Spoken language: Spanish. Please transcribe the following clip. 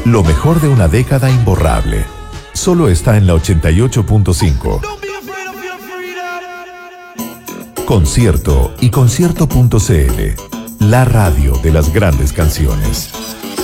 Lo mejor de una década imborrable. Solo está en la 88.5. Concierto y concierto.cl. La radio de las grandes canciones.